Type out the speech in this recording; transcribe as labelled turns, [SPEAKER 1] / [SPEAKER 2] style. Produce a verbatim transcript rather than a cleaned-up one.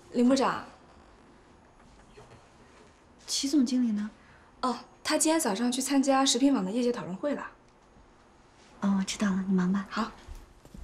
[SPEAKER 1] 林部长。
[SPEAKER 2] 齐总经理呢？
[SPEAKER 1] 哦，他今天早上去参加食品网的业界讨论会了。
[SPEAKER 2] 哦，我知道了，你忙吧。
[SPEAKER 1] 好。